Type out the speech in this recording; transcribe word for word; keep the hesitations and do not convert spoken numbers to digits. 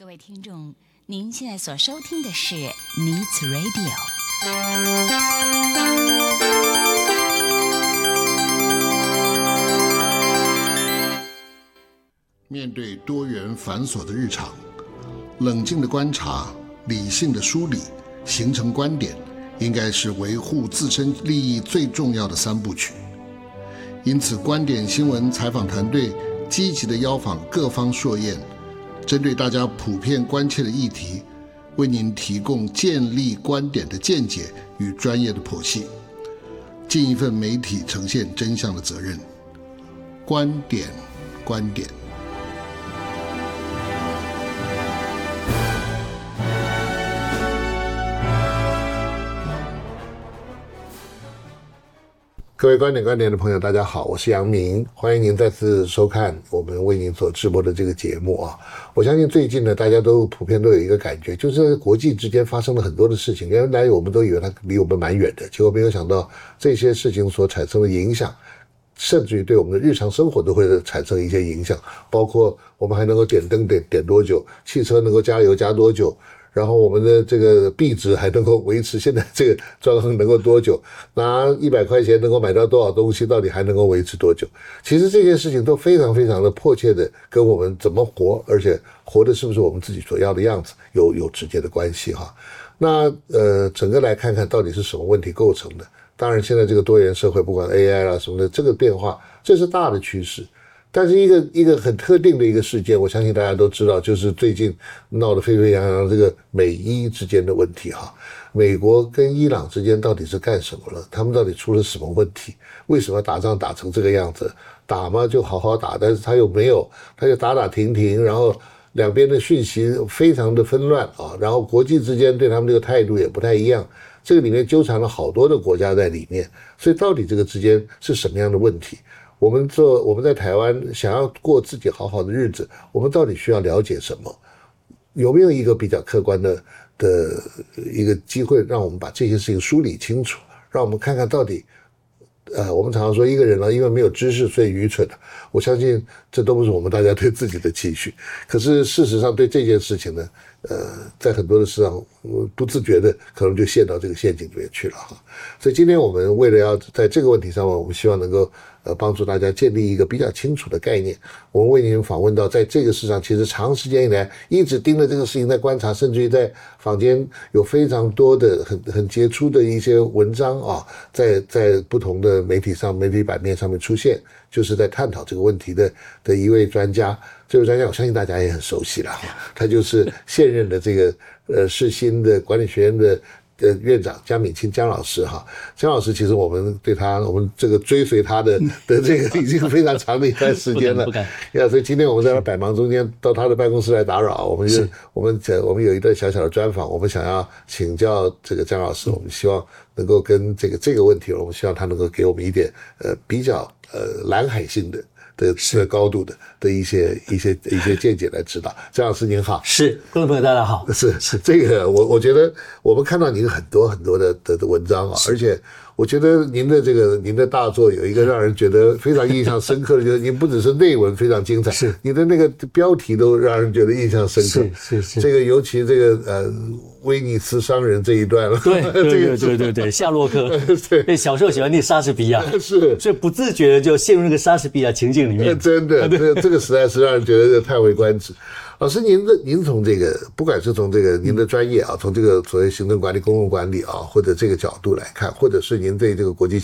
位听众，您现在所收听的是 Needs Radio。 面对多元繁琐的日常，冷静的观察，理性的梳理，形成观点，应该是维护自身利益最重要的三部曲。因此，观点新闻采访团队积极地邀访各方硕彦，针对大家普遍关切的议题，为您提供建立观点的见解与专业的剖析，尽一份媒体呈现真相的责任。观点，观点。各位观点观点的朋友，大家好，我是杨明，欢迎您再次收看我们为您所直播的这个节目啊。我相信最近呢，大家都普遍都有一个感觉，就是国际之间发生了很多的事情，原来我们都以为它离我们蛮远的，结果没有想到这些事情所产生的影响，甚至于对我们的日常生活都会产生一些影响，包括我们还能够点灯点点多久，汽车能够加油加多久，然后我们的这个币值还能够维持现在这个状况能够多久，拿一百块钱能够买到多少东西，到底还能够维持多久。其实这些事情都非常非常的迫切的跟我们怎么活，而且活的是不是我们自己所要的样子有有直接的关系哈。那呃，整个来看看到底是什么问题构成的。当然现在这个多元社会，不管 A I 啦什么的，这个变化这是大的趋势。但是一个一个很特定的一个事件，我相信大家都知道，就是最近闹得沸沸扬扬这个美伊之间的问题哈。美国跟伊朗之间到底是干什么了？他们到底出了什么问题？为什么打仗打成这个样子？打嘛就好好打，但是他又没有，他就打打停停，然后两边的讯息非常的纷乱啊，然后国际之间对他们这个态度也不太一样。这个里面纠缠了好多的国家在里面，所以到底这个之间是什么样的问题？我们做我们在台湾想要过自己好好的日子，我们到底需要了解什么？有没有一个比较客观的的一个机会，让我们把这些事情梳理清楚，让我们看看到底，呃，我们常常说一个人呢，因为没有知识所以愚蠢，我相信这都不是我们大家对自己的期许。可是事实上对这件事情呢，呃，在很多的事上不自觉的可能就陷到这个陷阱里面去了哈。所以今天我们为了要在这个问题上面，我们希望能够呃帮助大家建立一个比较清楚的概念。我们为您访问到在这个市场其实长时间以来一直盯着这个事情在观察，甚至于在坊间有非常多的很很杰出的一些文章啊，在在不同的媒体上媒体版面上面出现，就是在探讨这个问题的的一位专家。这位专家我相信大家也很熟悉了，他就是现任的这个呃世新的管理学院的呃院长江敏清江老师哈。江老师其实我们对他我们这个追随他的的这个已经非常长的一段时间了， 不敢不敢。所以今天我们在他百忙中间到他的办公室来打扰，我们就我们我们有一段小小的专访，我们想要请教这个江老师，我们希望能够跟这个这个问题，我们希望他能够给我们一点呃比较呃蓝海性的的是高度的的一些一些一些见解来指导。江老师您好。 是，观众朋友大家好。 是是这个我我觉得我们看到您很多很多的的的文章啊，而且我觉得您的这个您的大作有一个让人觉得非常印象深刻的，就是您不只是内文非常精彩，是你的那个标题都让人觉得印象深刻。 是是是， 这个尤其这个呃威尼斯商人这一段了， 对对对对对对，夏洛克，对，小时候喜欢念莎士比亚， 是， 所以不自觉的就陷入那个莎士比亚情境里面。 真的，这个这个实在是让人觉得叹为观止。老师，您的您从这个不管是从这个您的专业啊，从这个所谓行政管理、公共管理啊，或者这个角度来看，或者是您对这个国际